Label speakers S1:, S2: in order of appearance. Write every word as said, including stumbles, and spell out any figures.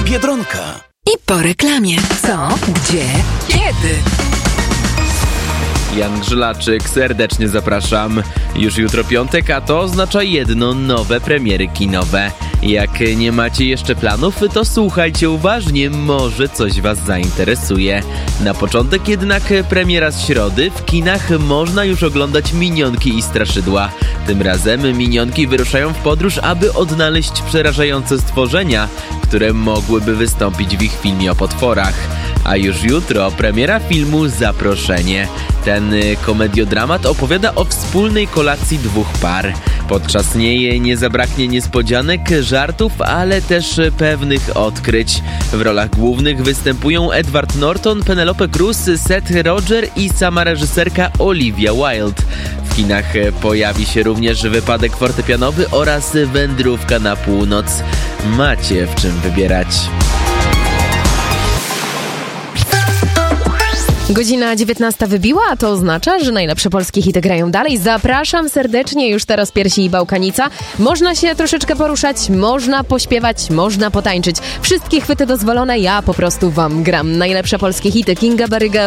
S1: Biedronka.
S2: I po reklamie. Co? Gdzie? Kiedy?
S3: Jan Grzylaczyk, serdecznie zapraszam. Już jutro piątek, a to oznacza jedno: nowe premiery kinowe. Jak nie macie jeszcze planów, to słuchajcie uważnie, może coś was zainteresuje. Na początek jednak premiera z środy. W kinach można już oglądać Minionki i Straszydła. Tym razem Minionki wyruszają w podróż, aby odnaleźć przerażające stworzenia, które mogłyby wystąpić w ich filmie o potworach. A już jutro premiera filmu Zaproszenie. Ten komediodramat opowiada o wspólnej kolacji dwóch par. Podczas niej nie zabraknie niespodzianek, żartów, ale też pewnych odkryć. W rolach głównych występują Edward Norton, Penelope Cruz, Seth Rogen i sama reżyserka Olivia Wilde. W kinach pojawi się również Wypadek fortepianowy oraz Wędrówka na północ. Macie w czym wybierać.
S4: Godzina dziewiętnasta wybiła, a to oznacza, że najlepsze polskie hity grają dalej. Zapraszam serdecznie, już teraz Piersi i Bałkanica. Można się troszeczkę poruszać, można pośpiewać, można potańczyć. Wszystkie chwyty dozwolone, ja po prostu wam gram. Najlepsze polskie hity Kinga Baryga